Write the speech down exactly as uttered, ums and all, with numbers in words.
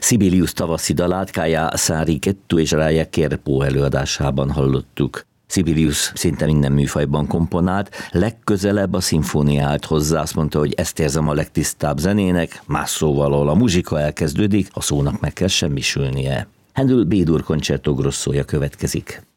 Sibelius tavaszi dalát Kaja Saari Kettu és Rája Kerpó előadásában hallottuk. Sibelius szinte minden műfajban komponált, legközelebb a szimfónia állt hozzá, azt mondta, hogy ezt érzem a legtisztább zenének, más szóval, ahol a muzsika elkezdődik, a szónak meg kell semmisülnie. Händel B-dur Concerto Grossója következik.